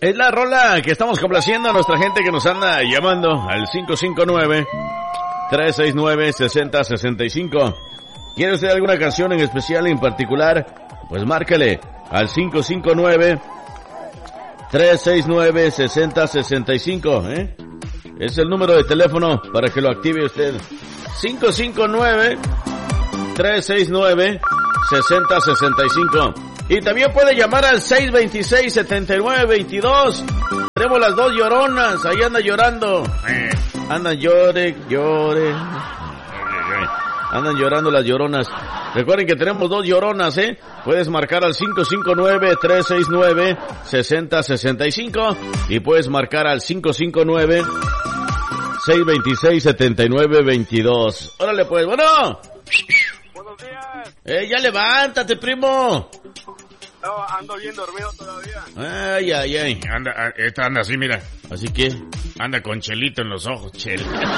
Es la rola que estamos complaciendo a nuestra gente que nos anda llamando al 559-369-6065. ¿Quiere usted alguna canción en especial, en particular? Pues márcale al 559-369-6065, Es el número de teléfono para que lo active usted. 559-369-6065. Y también puede llamar al 626-7922. Tenemos las dos lloronas, ahí anda llorando. Andan llore. Andan llorando las lloronas. Recuerden que tenemos dos lloronas, Puedes marcar al 559-369-6065 y puedes marcar al 559-626-7922. Órale pues, bueno. Buenos días. Ya levántate, primo. No, ando bien dormido todavía. Ay. Esta anda así, mira. Así que anda con chelito en los ojos, chel.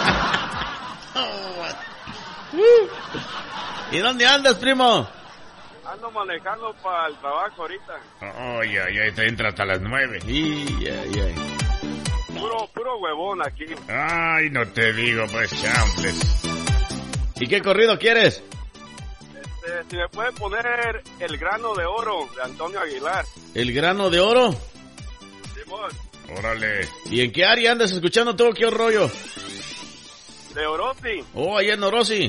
¿Y dónde andas, primo? Ando manejando para el trabajo ahorita. Ay, te entra hasta las 9. Puro huevón aquí. Ay, no te digo, pues, champles. ¿Y qué corrido quieres? Si me puede poner El Grano de Oro de Antonio Aguilar. ¿El Grano de Oro? Simón. Órale. ¿Y en qué área andas escuchando todo? ¿Qué rollo? De Orosi. Oh, allá en Orosi.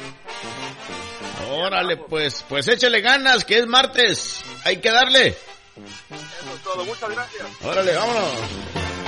Órale, pues échale ganas, que es martes. Hay que darle. Eso es todo, muchas gracias. Órale, vámonos.